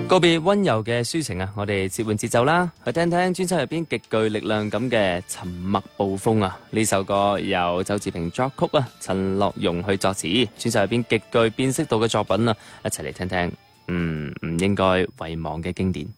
告別溫柔嘅抒情啊，我哋切換節奏啦，去聽聽專輯入邊極具力量感嘅《沉默暴風》啊！呢首歌由周志平作曲啊，陳樂融去作詞，專輯入邊極具辨識度嘅作品啊，一齊嚟聽聽，唔應該遺忘嘅經典。